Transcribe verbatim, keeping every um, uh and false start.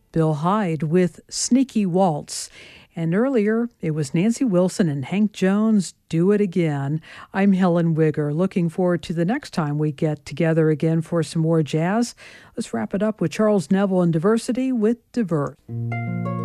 Bill Hyde with Sneaky Waltz. And earlier, it was Nancy Wilson and Hank Jones, Do It Again. I'm Helen Wigger, looking forward to the next time we get together again for some more jazz. Let's wrap it up with Charles Neville and Diversity with Divert.